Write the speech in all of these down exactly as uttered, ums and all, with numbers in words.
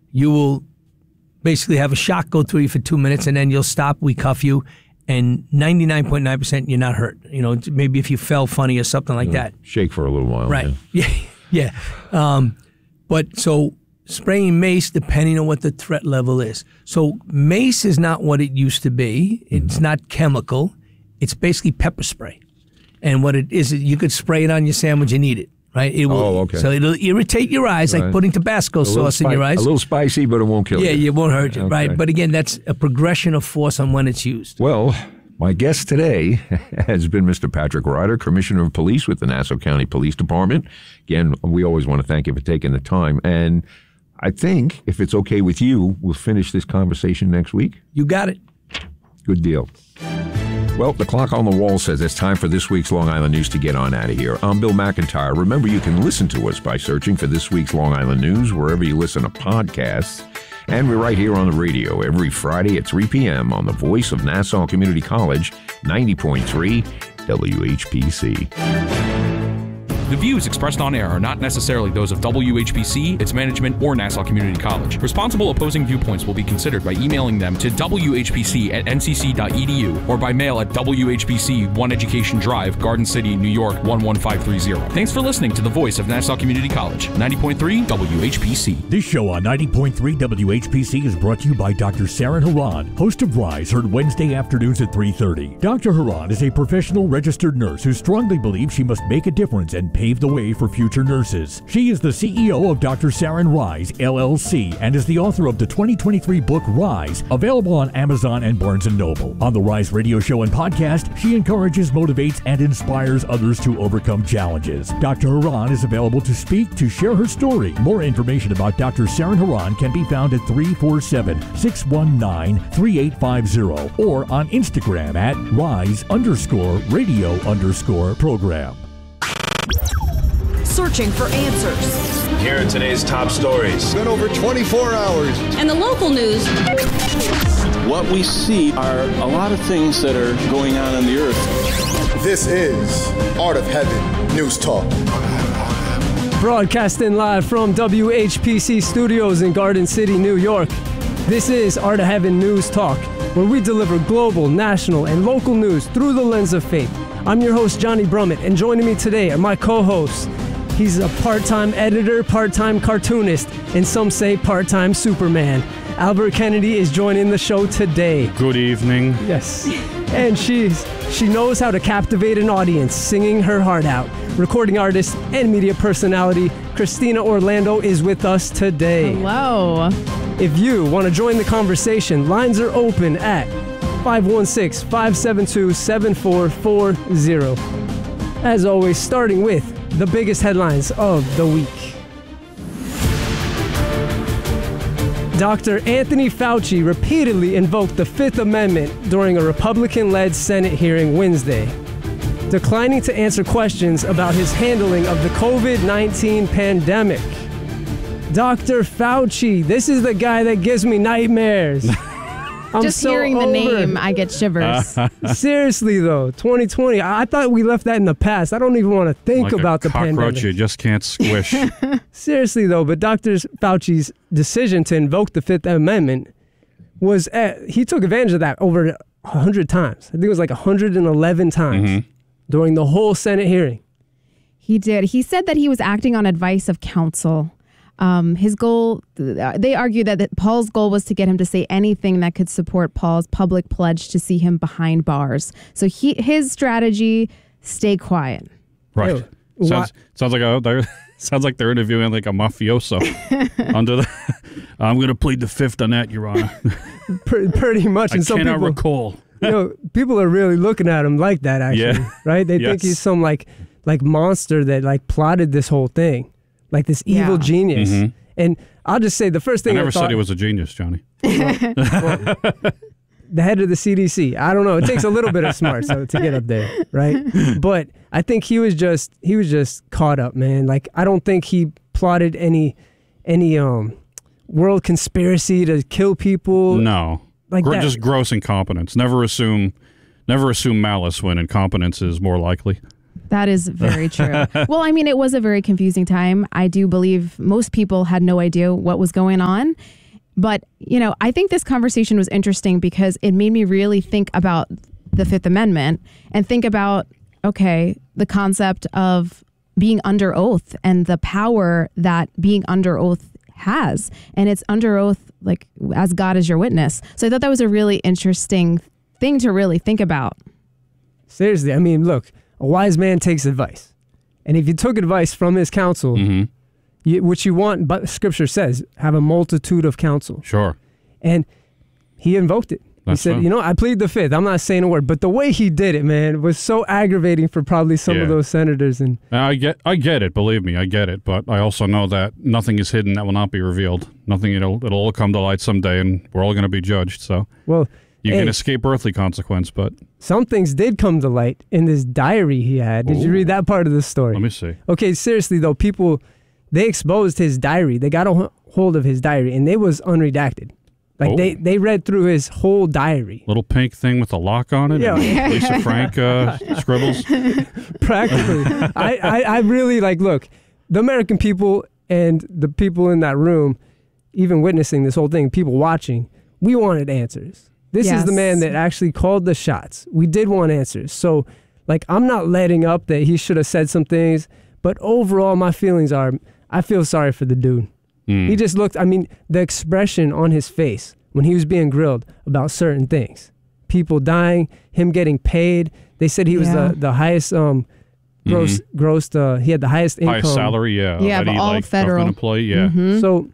you will basically have a shock go through you for two minutes, and then you'll stop, we cuff you, and ninety-nine point nine percent you're not hurt. You know, maybe if you fell funny or something like yeah. that. Shake for a little while. Right. Yeah. Yeah. yeah. Um, but so spraying mace, depending on what the threat level is. So mace is not what it used to be. It's mm-hmm. not chemical. It's basically pepper spray. And what it is, you could spray it on your sandwich and eat it. Right? It will, oh, okay. So it'll irritate your eyes, right. like putting Tabasco sauce in your eyes. A little spicy, but it won't kill yeah, you. Yeah, it won't hurt you, okay. right? But again, that's a progression of force on when it's used. Well, my guest today has been Mister Patrick Ryder, Commissioner of Police with the Nassau County Police Department. Again, we always want to thank you for taking the time. And I think, if it's okay with you, we'll finish this conversation next week. You got it. Good deal. Well, the clock on the wall says it's time for this week's Long Island News to get on out of here. I'm Bill McIntyre. Remember, you can listen to us by searching for this week's Long Island News wherever you listen to podcasts. And we're right here on the radio every Friday at three p.m. on the Voice of Nassau Community College, ninety point three W H P C. The views expressed on air are not necessarily those of W H P C, its management, or Nassau Community College. Responsible opposing viewpoints will be considered by emailing them to W H P C at N C C dot E D U or by mail at W H P C One Education Drive, Garden City, New York one one five three zero. Thanks for listening to the Voice of Nassau Community College, ninety point three W H P C. This show on ninety point three W H P C is brought to you by Doctor Saren Haran, host of Rise, heard Wednesday afternoons at three thirty. Doctor Haran is a professional registered nurse who strongly believes she must make a difference and pave the way for future nurses. She is the C E O of Doctor Saren Rise, L L C, and is the author of the twenty twenty-three book Rise, available on Amazon and Barnes and Noble. On the Rise radio show and podcast, she encourages, motivates, and inspires others to overcome challenges. Doctor Haran is available to speak, to share her story. More information about Doctor Saren Haran can be found at three four seven, six one nine, three eight five zero or on Instagram at rise underscore radio underscore program. Searching for answers. Here are today's top stories. It's been over twenty-four hours. And the local news. What we see are a lot of things that are going on on the earth. This is Art of Heaven News Talk. Broadcasting live from W H P C Studios in Garden City, New York. This is Art of Heaven News Talk, where we deliver global, national, and local news through the lens of faith. I'm your host, Johnny Brummett, and joining me today are my co-hosts. He's a part-time editor, part-time cartoonist, and some say part-time Superman. Albert Kennedy is joining the show today. Good evening. Yes. And she's she knows how to captivate an audience, singing her heart out. Recording artist and media personality, Christina Orlando is with us today. Hello. If you want to join the conversation, lines are open at five one six, five seven two, seven four four zero. As always, starting with the biggest headlines of the week. Doctor Anthony Fauci repeatedly invoked the Fifth Amendment during a Republican-led Senate hearing Wednesday, declining to answer questions about his handling of the covid nineteen pandemic. Doctor Fauci, this is the guy that gives me nightmares. I'm Just so hearing the over. name, I get shivers. Seriously, though, twenty twenty, I thought we left that in the past. I don't even want to think like about a the cockroach pandemic. you just can't squish. Seriously, though, but Doctor Fauci's decision to invoke the Fifth Amendment was, at, he took advantage of that over one hundred times. I think it was like one hundred eleven times Mm-hmm. during the whole Senate hearing. He did. He said that he was acting on advice of counsel. Um, his goal, they argue that, that Paul's goal was to get him to say anything that could support Paul's public pledge to see him behind bars. So he, his strategy, stay quiet. Right. Ew. Sounds, sounds like a, they're, sounds like they're interviewing like a mafioso. Under the, I'm going to plead the fifth on that, Your Honor. Pretty, pretty much. I and some cannot people, recall. You know, people are really looking at him like that, actually. Yeah. Right? They Yes. think he's some like like monster that like plotted this whole thing. Like this evil Yeah. genius. Mhm. And I'll just say the first I thing I, never thought, said he was a genius, Johnny. well, the head of the C D C. I don't know. It takes a little bit of smarts so, to get up there, right? But I think he was just he was just caught up, man. Like I don't think he plotted any any um world conspiracy to kill people. No. Like Gr- that. Just gross incompetence. Never assume, never assume malice when incompetence is more likely. That is very true. Well, I mean, it was a very confusing time. I do believe most people had no idea what was going on. But, you know, I think this conversation was interesting because it made me really think about the Fifth Amendment and think about, okay, the concept of being under oath and the power that being under oath has. And it's under oath, like, as God is your witness. So I thought that was a really interesting thing to really think about. Seriously, I mean, look, a wise man takes advice. And if you took advice from his counsel, Mm-hmm. you, which you want, but Scripture says, have a multitude of counsel. Sure. And he invoked it. That's he said, fine. you know, I plead the fifth. I'm not saying a word. But the way he did it, man, was so aggravating for probably some Yeah. of those senators. And I get, I get it. Believe me, I get it. But I also know that nothing is hidden that will not be revealed. Nothing. It'll, it'll all come to light someday, and we're all going to be judged. So, well, you hey, can escape earthly consequence, but some things did come to light in this diary he had. Did you Ooh. read that part of the story? let me see. Okay, seriously though, people, they exposed his diary. They got a h- hold of his diary, and it was unredacted. Like Oh. they, they read through his whole diary. Little pink thing with a lock on it. Yeah. and Lisa Frank uh, scribbles. Practically. I, I, I really like, look, the American people and the people in that room, even witnessing this whole thing, people watching, we wanted answers. This is the Yes. man that actually called the shots. We did want answers. So, like, I'm not letting up that he should have said some things, but overall, my feelings are, I feel sorry for the dude. Mm. He just looked, I mean, the expression on his face when he was being grilled about certain things. People dying, him getting paid. They said he was Yeah. the, the highest um, gross, Mhm. gross uh, he had the highest income. Highest salary, yeah. Yeah, Any, of all like, federal. government employee, yeah. Mhm. So,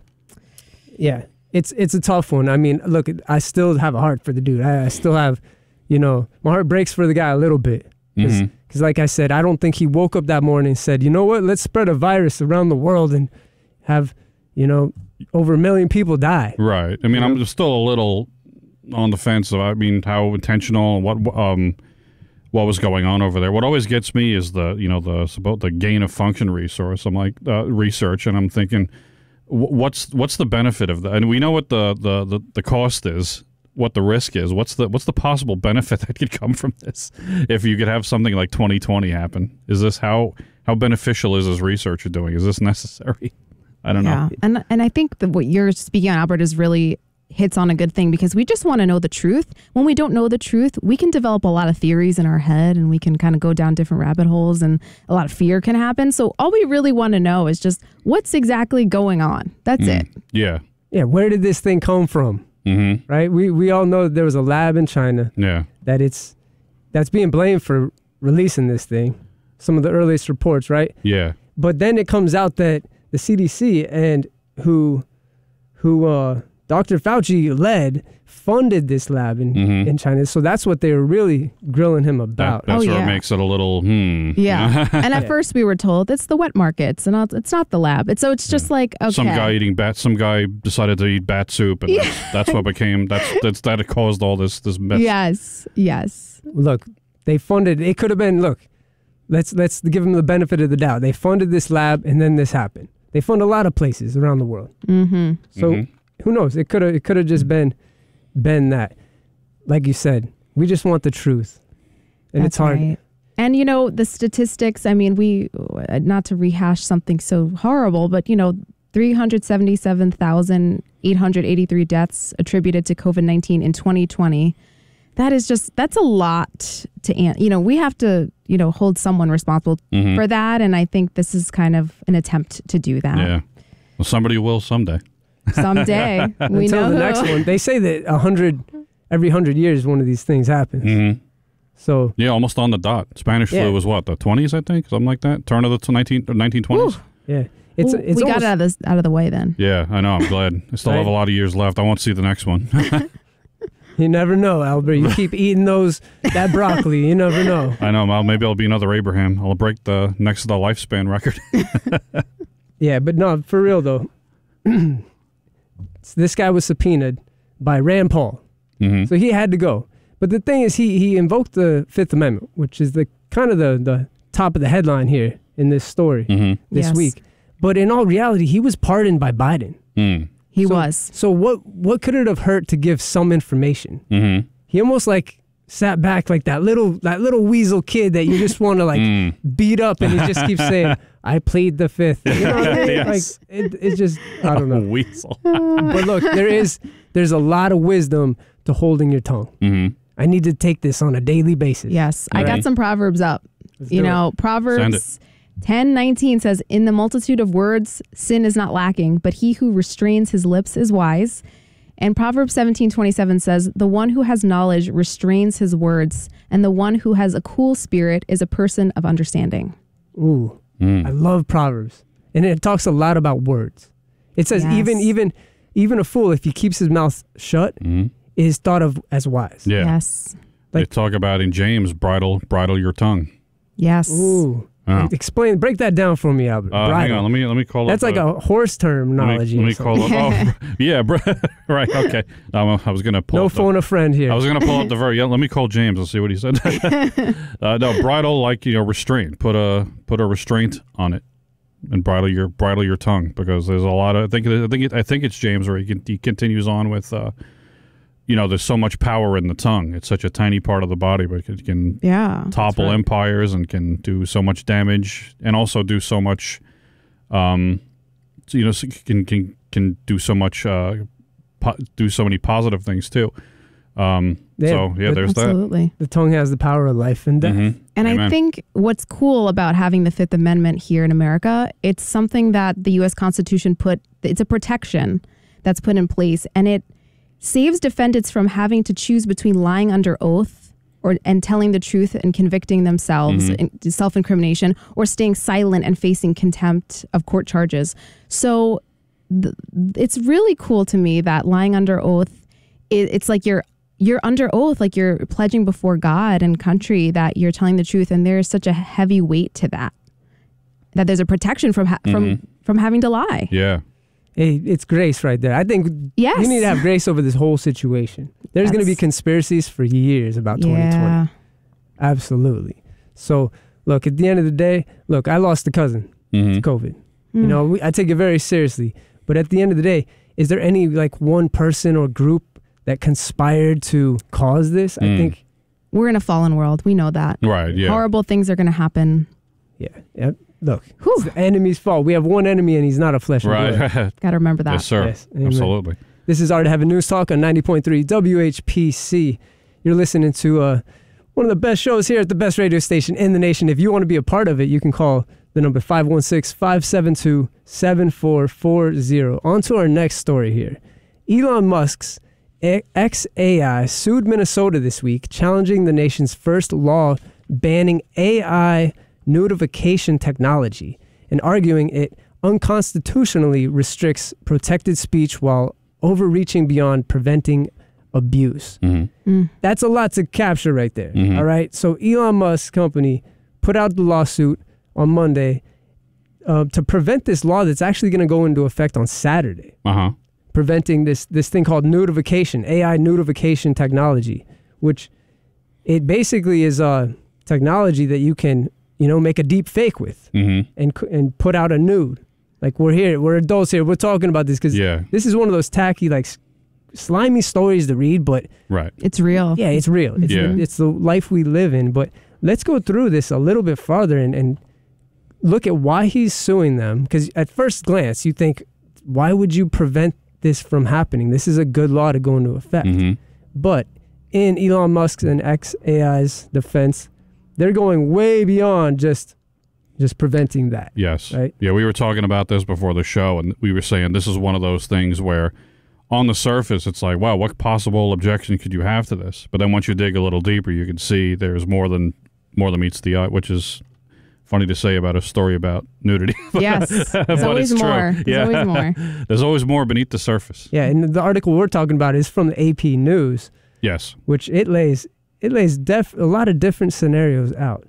yeah, it's it's a tough one. I mean, look, I still have a heart for the dude. I, I still have, you know, my heart breaks for the guy a little bit. Because, Mhm. like I said, I don't think he woke up that morning and said, you know what, let's spread a virus around the world and have, you know, over a million people die. Right. I mean, You I'm know? just still a little on the fence of, I mean, how intentional and what um what was going on over there. What always gets me is the, you know, the it's about the gain of function resource. I'm like uh, research, and I'm thinking, wh- what's what's the benefit of that? And we know what the, the, the, the cost is, what the risk is. What's the what's the possible benefit that could come from this? If you could have something like twenty twenty happen, is this how how beneficial is this research you're doing? Is this necessary? I don't Yeah. know. And and I think that what you're speaking on, Albert, is really hits on a good thing because we just want to know the truth. When we don't know the truth, we can develop a lot of theories in our head and we can kind of go down different rabbit holes and a lot of fear can happen. So all we really want to know is just what's exactly going on. That's Mm. it. Yeah. Yeah, where did this thing come from? Mm-hmm. Right? We we all know that there was a lab in China Yeah. that it's that's being blamed for releasing this thing. Some of the earliest reports, right? Yeah. But then it comes out that the C D C and who who uh, Doctor Fauci led funded this lab in, Mhm. in China. So that's what they were really grilling him That, about. that's Oh, where yeah. it makes it a little hmm. Yeah. and at Yeah. first we were told it's the wet markets and it's not the lab. It's, so it's just like, okay. Some guy eating bat. Some guy decided to eat bat soup, and Yeah. that's, that's what became. That's that's that caused all this this mess. Yes. Yes. Look, they funded. It could have been. Look, let's let's give them the benefit of the doubt. They funded this lab, and then this happened. They fund a lot of places around the world. Mm-hmm. So Mhm. who knows? It could have it could have just been been that. Like you said, we just want the truth, and That's it's hard. right. And, you know, the statistics, I mean, we, uh, not to rehash something so horrible, but, you know, three hundred seventy-seven thousand eight hundred eighty-three deaths attributed to COVID nineteen in twenty twenty. That is just, that's a lot to, an- you know, we have to, you know, hold someone responsible Mhm. for that. And I think this is kind of an attempt to do that. Yeah. Well, somebody will someday. Someday. we Until know the who. next one. They say that a hundred every hundred years one of these things happens. Mm-hmm. So Yeah, almost on the dot. Spanish Yeah. flu was what, the twenties, I think, something like that. Turn of the nineteen nineteen twenties. yeah, it's Well, it's we got almost, it out of, this, out of the way then. Yeah, I know. I'm glad. I still have a Right. lot of years left. I won't see the next one. you never know, Albert. You keep eating those that broccoli. You never know. I know. Well, maybe I'll be another Abraham. I'll break the next to the lifespan record. Yeah, but no, for real though. This guy was subpoenaed by Rand Paul, hmm so he had to go. But the thing is, he he invoked the Fifth Amendment, which is the kind of the the top of the headline here in this story hmm this Yes. week. But in all reality, he was pardoned by Biden. Mm. He So- was. So what what could it have hurt to give some information? hmm He almost like sat back like that little that little weasel kid that you just want to like Mm. beat up, and he just keeps saying, "I plead the fifth." You know what I mean? Yes. Like it, it's just I don't know. Weasel. But look, there is there's a lot of wisdom to holding your tongue. Mm-hmm. I need to take this on a daily basis. Yes, I got Ready? some Proverbs up. Let's you do know, Send Proverbs ten nineteen says, "In the multitude of words, sin is not lacking, but he who restrains his lips is wise." And Proverbs seventeen twenty-seven says, "The one who has knowledge restrains his words, and the one who has a cool spirit is a person of understanding." Ooh, Mm. I love Proverbs, and it talks a lot about words. It says Yes. even even even a fool, if he keeps his mouth shut, Mhm. is thought of as wise. Yeah. Yes. They Like- talk about in James, bridle, bridle your tongue. Yes. Ooh, Oh. explain, break that down for me, Albert. Uh, hang Bridle. on, let me let me call. That's up, like uh, a horse Let me, terminology. let or me something. call up. Oh, yeah, bro. Right. Okay. Um, I was gonna pull. No up the- phone a friend here. I was gonna pull up the very. Yeah, let me call James and see what he said. uh, no, bridle like you know restraint. Put a put a restraint on it, and bridle your bridle your tongue because there's a lot of. I think I think it, I think it's James where he, can, he continues on with. Uh, you know, there's so much power in the tongue. It's such a tiny part of the body, but it can Yeah. topple right. empires and can do so much damage, and also do so much. Um, so, you know, so can can can do so much. Uh, po- do so many positive things too. Um, Yeah, so yeah, but- there's that. Absolutely. The tongue has the power of life and death. Mhm. And Amen. I think what's cool about having the Fifth Amendment here in America, it's something that the U S Constitution put, it's a protection that's put in place, and it saves defendants from having to choose between lying under oath or and telling the truth and convicting themselves, Mhm. in, self-incrimination, or staying silent and facing contempt of court charges. So th- it's really cool to me that lying under oath, it, it's like you're you're under oath, like you're pledging before God and country that you're telling the truth, and there's such a heavy weight to that. That there's a protection from ha- from Mhm. from having to lie. Yeah. Hey, it's grace right there. I think Yes. you need to have grace over this whole situation. There's going to be That's- conspiracies for years about twenty twenty. Yeah. Absolutely. So, look, at the end of the day, look, I lost a cousin Mhm. to COVID. Mm. You know, we, I take it very seriously. But at the end of the day, is there any like one person or group that conspired to cause this? I Mm. think, We're in a fallen world. We know that. Right. Yeah. Horrible things are going to happen. yeah. yeah look, Whew. it's the enemy's fault. We have one enemy and he's not a flesh and blood. Right. Got to remember that. Yes, sir. Yes, amen. Absolutely. This is Art of Heaven News Talk on ninety point three W H P C. You're listening to uh, one of the best shows here at the best radio station in the nation. If you want to be a part of it, you can call the number five one six, five seven two, seven four four zero. On to our next story here. Elon Musk's X A I sued Minnesota this week, challenging the nation's first law banning A I nudification technology and arguing it unconstitutionally restricts protected speech while overreaching beyond preventing abuse. Mhm. That's a lot to capture right there. Mhm. All right. So Elon Musk's company put out the lawsuit on Monday uh, to prevent this law that's actually going to go into effect on Saturday, Uh huh. preventing this this thing called nudification, A I nudification technology, which it basically is a technology that you can, you know, make a deep fake with Mm-hmm. and c- and put out a nude. Like we're here, we're adults here, we're talking about this because Yeah. this is one of those tacky, like s- slimy stories to read, but Right. It's real. yeah, it's real. It's, Yeah. it's the life we live in. But let's go through this a little bit farther and, and look at why he's suing them. Because at first glance, you think, why would you prevent this from happening? This is a good law to go into effect. Mm-hmm. But in Elon Musk's and X A I's defense, they're going way beyond just just preventing that. Yes. Right. Yeah, we were talking about this before the show, and we were saying this is one of those things where on the surface it's like, wow, what possible objection could you have to this? But then once you dig a little deeper, you can see there's more than more than meets the eye, which is funny to say about a story about nudity. Yes. But There's always it's true. more. There's Yeah. always more. There's always more beneath the surface. Yeah, and the article we're talking about is from the A P News, Yes. which it lays it lays def, a lot of different scenarios out.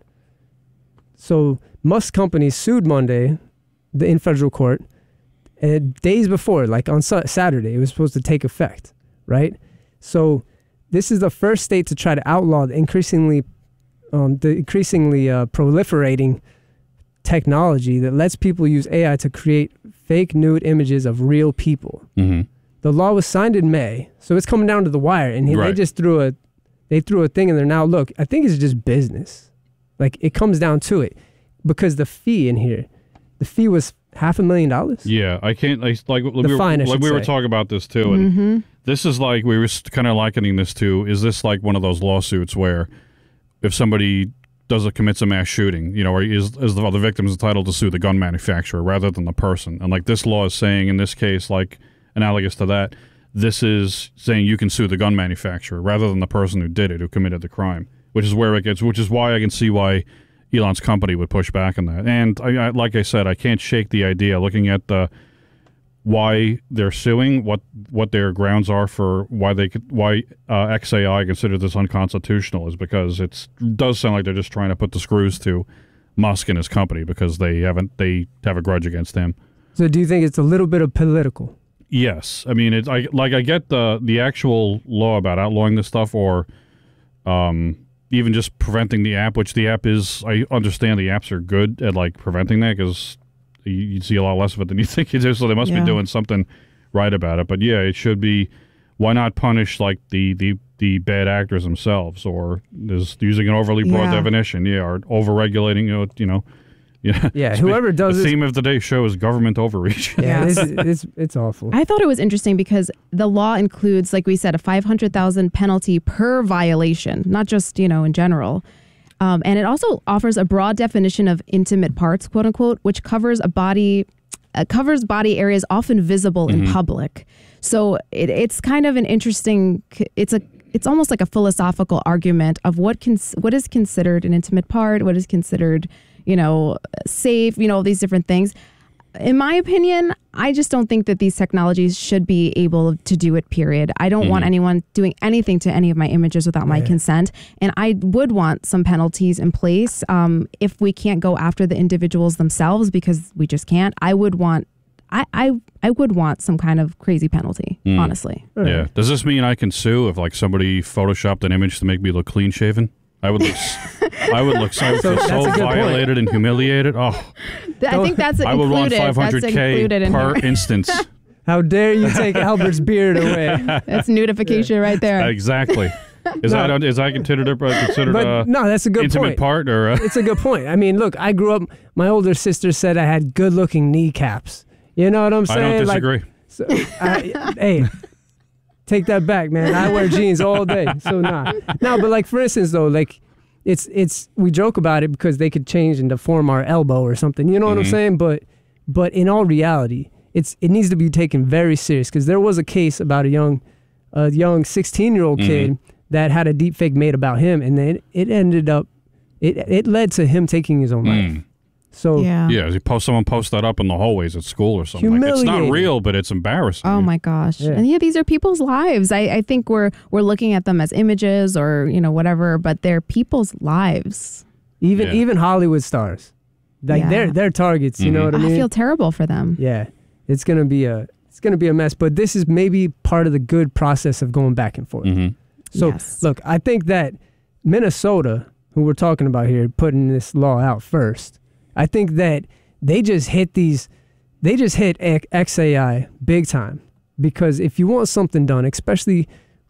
So Musk company sued Monday, the in federal court, and days before, like on Sa- Saturday, it was supposed to take effect, right? So this is the first state to try to outlaw the increasingly, um, the increasingly uh, proliferating technology that lets people use A I to create fake nude images of real people. Mm-hmm. The law was signed in May, so it's coming down to the wire, and he, they Right. just threw a They threw a thing in there. Now, look, I think it's just business. Like, it comes down to it. Because the fee in here, the fee was half a million dollars? Yeah, I can't, I, like, The we were, fine, I like should we were say. talking about this too, and Mm-hmm. this is like, we were kind of likening this to, is this like one of those lawsuits where if somebody does a, commits a mass shooting, you know, or is, is the, the victim entitled to sue the gun manufacturer rather than the person? And like this law is saying, in this case, like analogous to that, this is saying you can sue the gun manufacturer rather than the person who did it, who committed the crime, which is where it gets, which is why I can see why Elon's company would push back on that. And I, I, like I said, I can't shake the idea, looking at the why they're suing, what what their grounds are for why they could, why uh, X A I considered this unconstitutional, is because it does sound like they're just trying to put the screws to Musk and his company because they haven't they have a grudge against him. So do you think it's a little bit of political? Yes, I mean, it's I like I get the the actual law about outlawing this stuff, or um, even just preventing the app, which the app is. I understand the apps are good at like preventing that because you, you see a lot less of it than you think you do. So they must Yeah. be doing something right about it. But yeah, it should be. Why not punish like the the the bad actors themselves, or is using an overly broad Yeah. definition? Yeah, or over-regulating. You know, you know. Yeah, Yeah, whoever does the this- theme of today's show is government overreach. Yeah, it's, it's, it's awful. I thought it was interesting because the law includes, like we said, a five hundred thousand penalty per violation, not just, you know, in general. Um, and it also offers a broad definition of intimate parts, quote unquote, which covers a body, uh, covers body areas often visible in public. So it, it's kind of an interesting, it's a, it's almost like a philosophical argument of what cons- what is considered an intimate part, what is considered, you know, safe, you know, these different things. In my opinion, I just don't think that these technologies should be able to do it, period. I don't want anyone doing anything to any of my images without my consent. And I would want some penalties in place. Um, if we can't go after the individuals themselves because we just can't, I would want I, I, I would want some kind of crazy penalty, honestly. Yeah. Does this mean I can sue if like somebody photoshopped an image to make me look clean shaven? I would look. s- I would look so, So so, that's a good violated and humiliated. Oh, I think that's I would want included. five hundred That's K included in per here. instance. How dare you take Albert's beard away? That's nudification right there. Exactly. Is No. that is that considered a considered But a no, that's a good intimate point. part or a, It's a good point. I mean, look, I grew up, my older sister said I had good-looking kneecaps. You know what I'm I saying? don't Like, disagree. so, I, hey, take that back, man. I wear jeans all day, so nah. No, but like for instance, though, like it's it's we joke about it because they could change and deform our elbow or something. You know what I'm saying? But but in all reality, it's it needs to be taken very serious because there was a case about a young a young sixteen year old kid that had a deep fake made about him, and then it ended up it it led to him taking his own life. So Yeah. Yeah, you post someone post that up in the hallways at school or something. Like, it's not Humiliating. real, but it's embarrassing. Oh my gosh. Yeah. And yeah, these are people's lives. I, I think we're we're looking at them as images or, you know, whatever, but they're people's lives. even Yeah. even Hollywood stars, like Yeah. they're they're targets. You know what I I mean? feel terrible for them. Yeah, it's gonna be a it's gonna be a mess. But this is maybe part of the good process of going back and forth. So Yes. look, I think that Minnesota, who we're talking about here, putting this law out first, I think that they just hit these, they just hit X A I big time. Because if you want something done, especially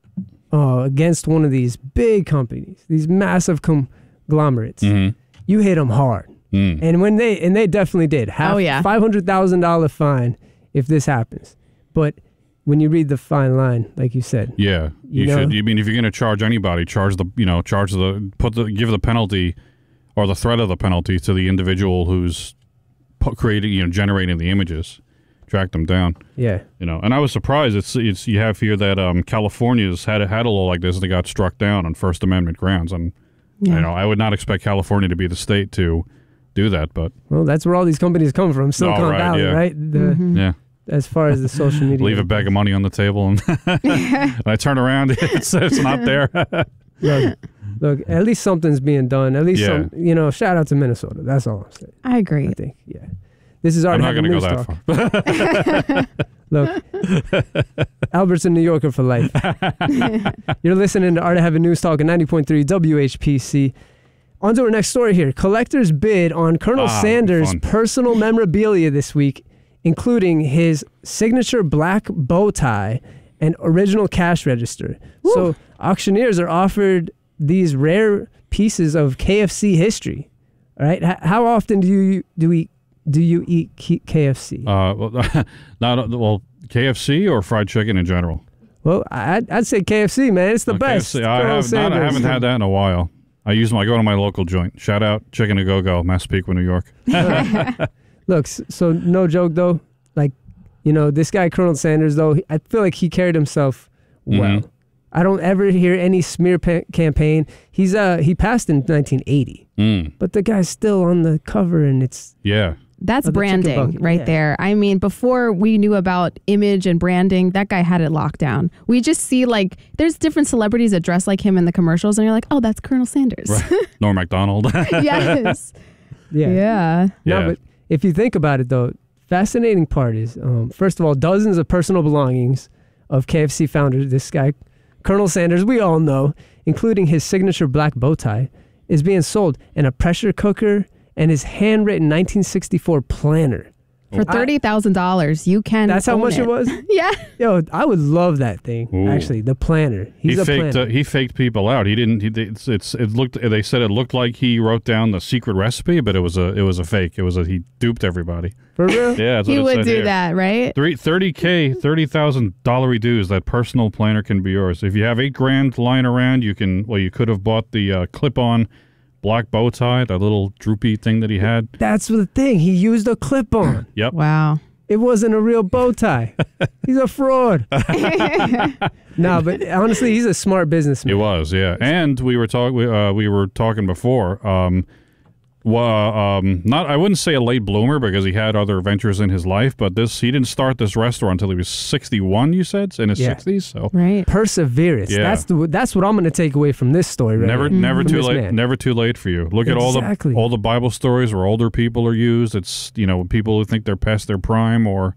uh, against one of these big companies, these massive conglomerates, you hit them hard. And when they and they definitely did. Half, Oh, yeah. five hundred thousand dollar fine if this happens. But when you read the fine line, like you said, Yeah, you, You know? should. You mean if you're going to charge anybody, charge the you know charge the put the give the penalty or the threat of the penalty to the individual who's pu- creating you know generating the images, track them down. yeah, You know, and I was surprised. It's it's you have here that um, California's had a, had a law like this and they got struck down on First Amendment grounds, and Yeah. you know I would not expect California to be the state to do that, but well, that's where all these companies come from, Silicon Oh, right, Valley, yeah. right? The, yeah. As far as the social media, Leave a bag of money on the table, and when I turn around, it's, it's not there. Look, look, at least something's being done. At least Yeah. some, you know, shout out to Minnesota. That's all I'm saying. I agree. I think, yeah. This is our I'm not going to go news that talk. far. Look, Albert's a New Yorker for life. You're listening to Art of Heaven News Talk at ninety point three W H P C. On to our next story here. Collectors bid on Colonel Ah, Sanders' fun. personal memorabilia this week, including his signature black bow tie and original cash register. Woo. So auctioneers are offered these rare pieces of K F C history. All right, H- how often do you do we do you eat K F C? Uh, well, not well, K F C or fried chicken in general. Well, I'd, I'd say K F C, man. It's the no, best. K F C. I, have not, I haven't had that in a while. I use my I go to my local joint. Shout out Chicken to Go Go, Massapequa, New York. Look, so no joke though. Like, you know, this guy Colonel Sanders though, I feel like he carried himself well. Mm-hmm. I don't ever hear any smear pa- campaign. He's uh he passed in nineteen eighty, mm. but the guy's still on the cover, and it's yeah. That's branding right yeah. there. I mean, before we knew about image and branding, that guy had it locked down. We just see like there's different celebrities that dress like him in the commercials, and you're like, oh, that's Colonel Sanders. Right. Norm Macdonald. Yes. Yeah. Yeah. No, but if you think about it, though, fascinating part is, um, first of all, dozens of personal belongings of K F C founder, this guy, Colonel Sanders, we all know, including his signature black bow tie, is being sold, and a pressure cooker and his handwritten nineteen sixty-four planner. For thirty thousand dollars, you can That's how much it, it was? Yeah. Yo, I would love that thing, Ooh. actually, the planner. He's he a faked, planner. Uh, he faked people out. He didn't, he, it's, it's, it looked, they said it looked like he wrote down the secret recipe, but it was a, it was a fake. It was a, he duped everybody. For real? Yeah. That's he what it would said do here. that, right? Three, thirty K, thirty thousand dollar dues, that personal planner can be yours. If you have eight grand lying around, you can, well, you could have bought the uh, clip-on black bow tie, that little droopy thing that he had. That's the thing. He used a clip-on. Yep. Wow. It wasn't a real bow tie. He's a fraud. No, but honestly, he's a smart businessman. He was, yeah. And we were talking. Uh, we were talking before. Um, well, um, not. I wouldn't say a late bloomer because he had other ventures in his life, but this he didn't start this restaurant until he was sixty-one. You said in his Yeah. sixties. So right. Perseverance. Yeah. That's the. That's what I'm going to take away from this story. Right never, here. never From too this late. man. Never too late for you. Look Exactly. at all the all the Bible stories where older people are used. It's you know people who think they're past their prime or,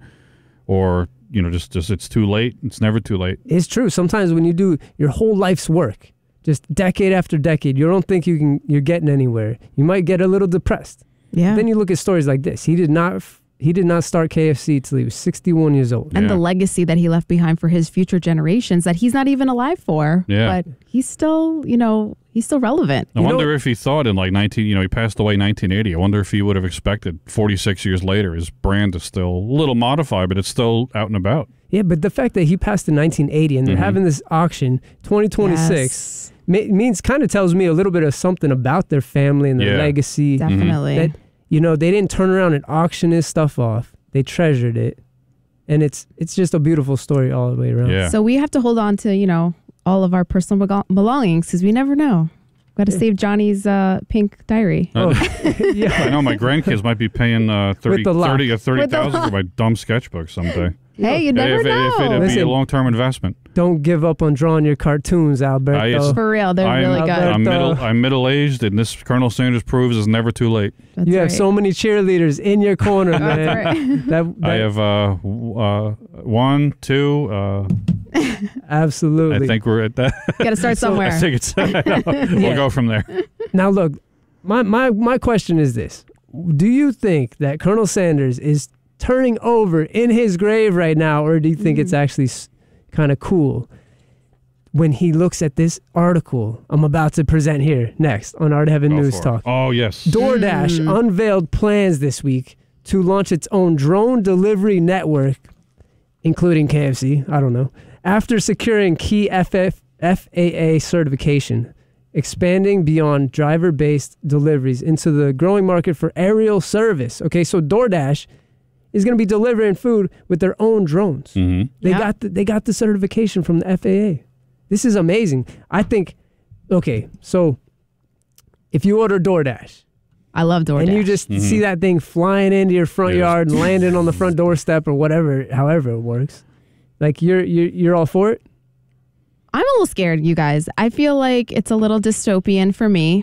or you know just just it's too late. It's never too late. It's true. Sometimes when you do your whole life's work, just decade after decade, you don't think you can. You're getting anywhere. You might get a little depressed. Yeah. Then you look at stories like this. He did not. He did not start K F C till he was sixty-one years old. And Yeah. the legacy that he left behind for his future generations that he's not even alive for. Yeah. But he's still, you know, he's still relevant. I You wonder know- if he thought in like nineteen, you know, he passed away in nineteen eighty. I wonder if he would have expected forty-six years later his brand is still a little modified, but it's still out and about. Yeah, but the fact that he passed in nineteen eighty and they're Mhm. having this auction twenty twenty-six ma- means kind of tells me a little bit of something about their family and their Yeah. legacy. Definitely. That, you know, they didn't turn around and auction his stuff off. They treasured it. And it's it's just a beautiful story all the way around. Yeah. So we have to hold on to, you know, all of our personal bego- belongings because we never know. Got to save Johnny's uh, pink diary. Oh, I yeah. know my grandkids might be paying uh, thirty, the lock. thirty or thirty With the thousand for lock. my dumb sketchbook someday. Hey, you never if, it- know. if it'd be Listen. a long-term investment. Don't give up on drawing your cartoons, Alberto. I- it's- For real, they're I'm, really good. I'm Alberto. middle. I'm middle-aged, and this Colonel Sanders proves is never too late. That's you have right. so many cheerleaders in your corner, man. That's right. That, that, I have uh, w- uh, one, two. Uh, absolutely. I think we're at that. Got to start somewhere. I think it's. We'll Yeah. go from there. Now, look, my, my, my question is this. Do you think that Colonel Sanders is turning over in his grave right now, or do you think Mm. it's actually s- kind of cool when he looks at this article I'm about to present here next on Art of Heaven Go News for it. Talk? Oh yes. DoorDash Mm. unveiled plans this week to launch its own drone delivery network, including K F C, I don't know, after securing key F F, F A A certification, expanding beyond driver-based deliveries into the growing market for aerial service. Okay, so DoorDash is going to be delivering food with their own drones. hmm They Yeah. got the, they got the certification from the F A A. This is amazing. I think, okay, so if you order DoorDash, I love DoorDash. and you just Mhm. see that thing flying into your front Yes. yard and landing on the front doorstep or whatever, however it works, like you're you're you're all for it. I'm a little scared, you guys. I feel like it's a little dystopian for me.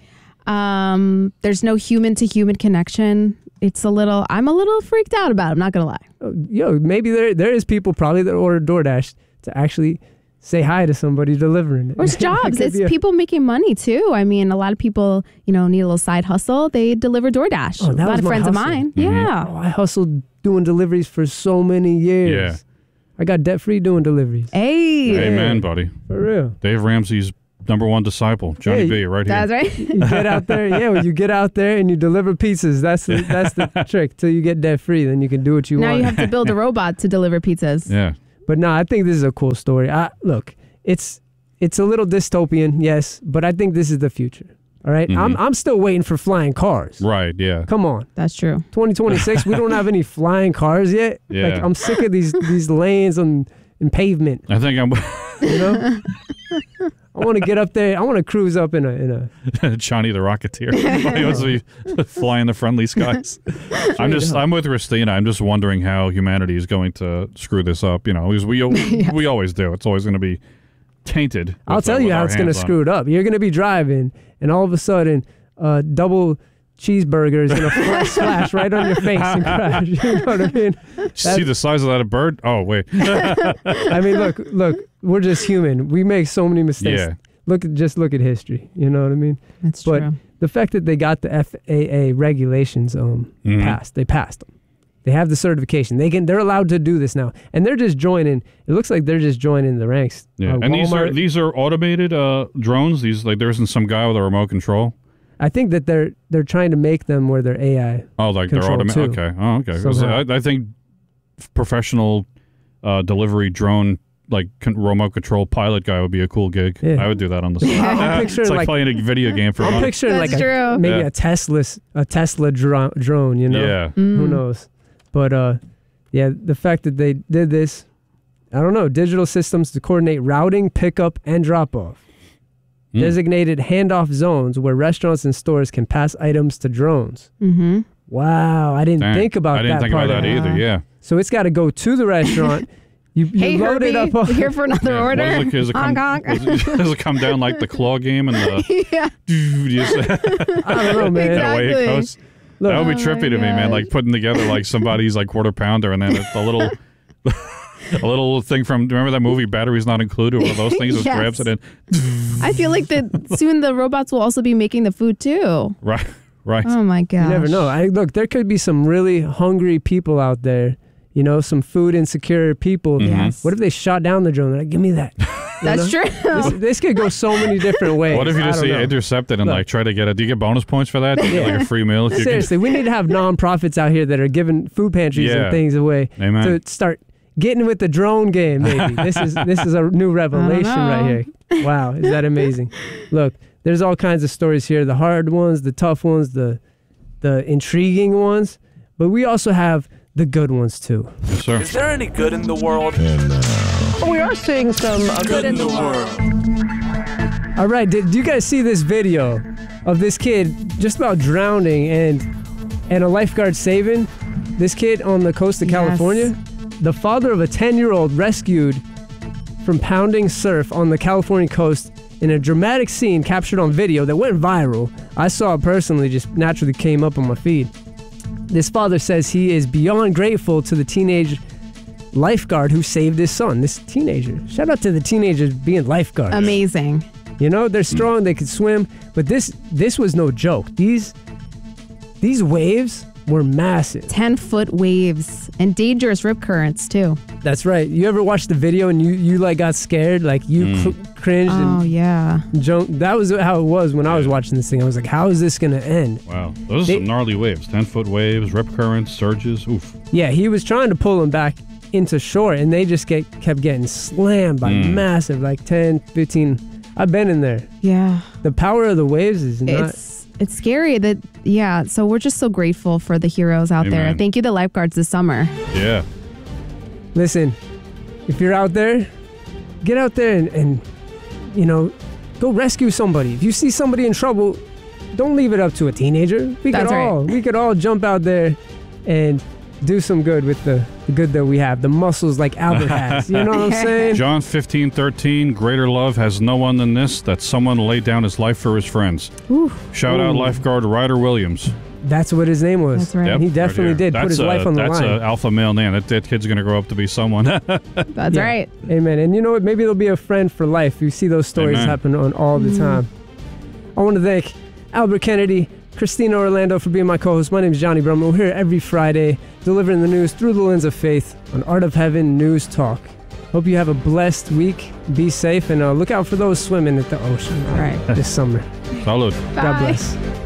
Um, there's no human to human connection. It's a little, I'm a little freaked out about it. I'm not going to lie. Oh, yo, maybe there there is people probably that order DoorDash to actually say hi to somebody delivering it. Or it's That jobs. could It's be a- people making money too. I mean, a lot of people, you know, need a little side hustle. They deliver DoorDash. Oh, a that lot was of my friends of hustle. mine. Mhm. Yeah. Oh, I hustled doing deliveries for so many years. Yeah. I got debt free doing deliveries. Hey. Amen, buddy. For real. Dave Ramsey's number one disciple, Johnny Yeah, B, right here. That's right. You get out there, yeah. When you get out there and you deliver pizzas, that's the, that's the trick. Till you get debt free, then you can do what you Now want. you have to build a robot to deliver pizzas. Yeah. But no, I think this is a cool story. I look, it's it's a little dystopian, yes, but I think this is the future. All right? Mhm. I'm I'm still waiting for flying cars. Right, yeah. Come on. That's true. twenty twenty-six, we don't have any flying cars yet. Yeah. Like I'm sick of these these lanes on and pavement. I think I'm You know? I want to get up there. I want to cruise up in a in a Johnny the Rocketeer. He wants to be flying the friendly skies. I'm just, I'm with Christina. I'm just wondering how humanity is going to screw this up. You know, because we Yeah. we always do. It's always going to be tainted. With, I'll tell uh, you with how our it's going to hands on screw it up. You're going to be driving, and all of a sudden, uh, double cheeseburger is going to flash, flash right on your face and crash. You know what I mean? See the size of that bird? Oh wait. I mean, look, look. We're just human. We make so many mistakes. Yeah. Look, at just look at history. You know what I mean? That's But true. the fact that they got the F A A regulations um Mhm. passed, they passed them. They have the certification. They can. They're allowed to do this now, and they're just joining. It looks like they're just joining the ranks. Yeah, Uh, and these are Walmart- these are automated uh, drones. These like there isn't some guy with a remote control. I think that they're they're trying to make them where they're A I. Oh, like they're controlled automated. too. Okay. Oh, okay. 'Cause Somehow. I, I think professional uh, delivery drone like con- remote control pilot guy would be a cool gig. Yeah. I would do that on the side. I'm picturing it's like, like- playing a video game for I'm money. picturing That's like a, true. maybe Yeah. a Tesla a Tesla dro- drone. You know. Yeah. Who Mm. knows? But uh, yeah, the fact that they did this, I don't know. Digital systems to coordinate routing, pickup, and drop off. Mm. Designated handoff zones where restaurants and stores can pass items to drones. Mm-hmm. Wow, I didn't Dang. think about I didn't that think part about of that it. either. Yeah. So it's got to go to the restaurant. You, you Hey, load Herbie, it up. on- here for another Yeah. order. What is it, does, it come, Honk, honk. does, it, does it come down like the claw game and the yeah. just, I don't know, man. the way it Exactly. goes? Look, That would be Oh trippy my to me, man. gosh. Like putting together like somebody's like quarter pounder and then it's a little a little thing from remember that movie Batteries Not Included, one of those things just Yes. grabs it in. I feel like that soon the robots will also be making the food too. Right. Right. Oh my gosh. you never know. I look. There could be some really hungry people out there. You know, some food insecure people. Mhm. Yes. What if they shot down the drone? They're like, give me that. You That's know? true. This, this could go so many different ways. What if you I just don't see know. intercepted and Look. like try to get it? Do you get bonus points for that? Do you get like a free meal? If you Seriously, we need to have nonprofits out here that are giving food pantries Yeah. and things away Amen. to start getting with the drone game. Maybe this is this is a new revelation right here. Wow, is that amazing? Look, there's all kinds of stories here: the hard ones, the tough ones, the the intriguing ones, but we also have the good ones too. can, yes, sir. Is there any good in the world? We are seeing some uh, Good in the world. All right, did, do you guys see this video of this kid just about drowning and and a lifeguard saving this kid on the coast of Yes. California? The father of a ten-year-old rescued from pounding surf on the California coast in a dramatic scene captured on video that went viral. I saw it personally, just naturally came up on my feed. This father says he is beyond grateful to the teenage lifeguard who saved his son, this teenager. Shout out to the teenagers being lifeguards. Amazing. You know, they're strong, they could swim, but this this was no joke. These these waves were massive. ten foot waves and dangerous rip currents too. That's right. You ever watched the video and you you like got scared, like you Mm. cr- cringed Oh and yeah. jumped? That was how it was when I was watching this thing. I was like, how is this gonna end? Wow. Those are They- some gnarly waves. Ten foot waves, rip currents, surges. Oof. Yeah, he was trying to pull him back into shore, and they just get kept getting slammed by Mm. massive, like ten, fifteen. I've been in there. Yeah. The power of the waves is not. It's it's scary that yeah. So we're just so grateful for the heroes out there. Amen. Thank you, the lifeguards this summer. Yeah. Listen, if you're out there, get out there and, and, you know, go rescue somebody. If you see somebody in trouble, don't leave it up to a teenager. We That's could right. all we could all jump out there and do some good with the, the good that we have, the muscles like Albert has. You know what I'm saying? John fifteen thirteen, greater love has no one than this, that someone laid down his life for his friends. Ooh. Shout out Ooh. lifeguard Ryder Williams. That's what his name was. That's right. Yep, He right definitely here. did put That's his a- life on the that's line. That's an alpha male name. That, that kid's going to grow up to be someone. That's Yeah. right. Amen. And you know what? Maybe they'll be a friend for life. You see those stories Amen. happen on all the time. I want to thank Albert Kennedy, Christina Orlando for being my co-host. My name is Johnny Brumman. We're here every Friday, delivering the news through the lens of faith on Art of Heaven News Talk. Hope you have a blessed week. Be safe, and uh, look out for those swimming at the ocean right. this summer. Salud. God bless.